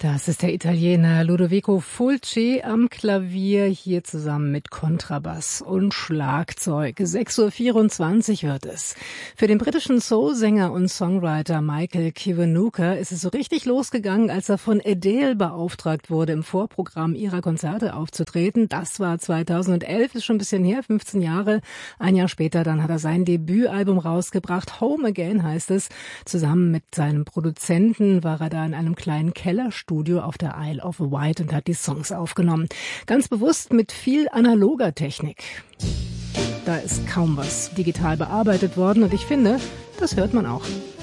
Das ist der Italiener Ludovico Fulci am Klavier, hier zusammen mit Kontrabass und Schlagzeug. 6:24 Uhr wird es. Für den britischen Soul-Sänger und Songwriter Michael Kiwanuka ist es so richtig losgegangen, als er von Adele beauftragt wurde, im Vorprogramm ihrer Konzerte aufzutreten. Das war 2011, ist schon ein bisschen her, 15 Jahre. Ein Jahr später dann hat er sein Debütalbum rausgebracht, Home Again heißt es. Zusammen mit seinem Produzenten war er da in einem kleinen Kellerstudio auf der Isle of Wight und hat die Songs aufgenommen. Ganz bewusst mit viel analoger Technik. Da ist kaum was digital bearbeitet worden und ich finde, das hört man auch.